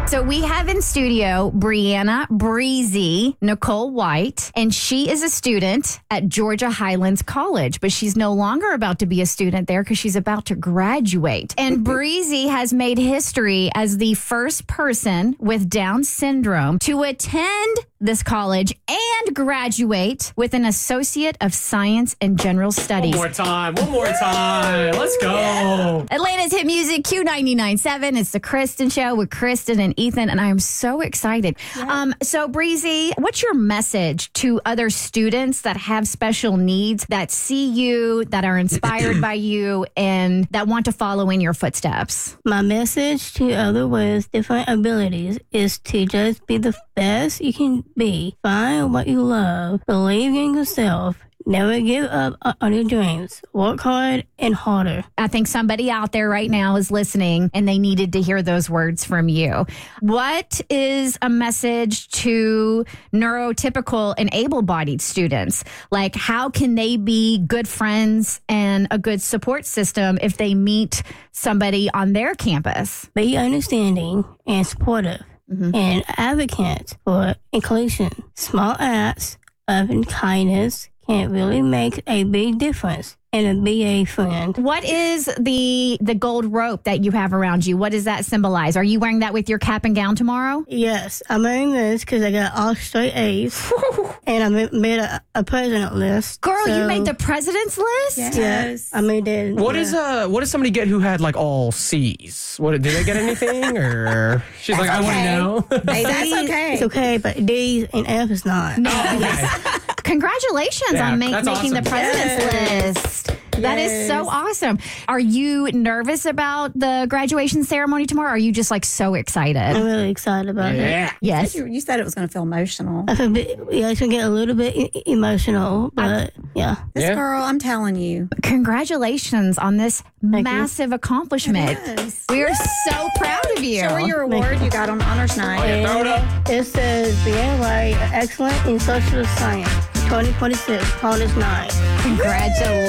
So we have in studio Brianna Breezy Nicole White, and she is a student at Georgia Highlands College, but she's no longer about to be a student there because she's about to graduate. And Breezy has made history as the first person with Down syndrome to attend this college and graduate with an Associate of Science in General Studies. One more time. Let's go. Atlanta's hit music, Q99.7. It's the Kristen Show with Kristen and Ethan, and I am so excited. Yeah. So, Breezy, what's your message to other students that have special needs, that see you, that are inspired by you, and that want to follow in your footsteps? My message to others with different abilities is to just be the best you can be. Find what you love. Believe in yourself. Never give up on your dreams. Work hard and harder. I think somebody out there right now is listening and they needed to hear those words from you. What is a message to neurotypical and able-bodied students? Like, how can they be good friends and a good support system if they meet somebody on their campus? Be understanding and supportive and advocate for inclusion. Small acts of kindness can really make a big difference and be a friend. What is the gold rope that you have around you? What does that symbolize? Are you wearing that with your cap and gown tomorrow? Yes, I'm wearing this because I got all straight A's. And I made a president list. Girl, you made the president's list? Yes. I made it. What does somebody get who had like all C's? Did they get anything? Or she's like, I want to know. Hey, that's okay. It's okay, but D's and F is not. No. Yes. Congratulations on making awesome. the president's list. That is so awesome. Are you nervous about the graduation ceremony tomorrow? Or are you just like so excited? I'm really excited about it. Yes. You said it was going to feel emotional. I feel it's going to get a little bit emotional, but This girl, I'm telling you. Congratulations on this massive accomplishment. Yes. We are so proud of you. Show her your award you got on Honors Night. Throw it up. it says Brianna White, excellent in social science, 2026, Honors 9. Congratulations.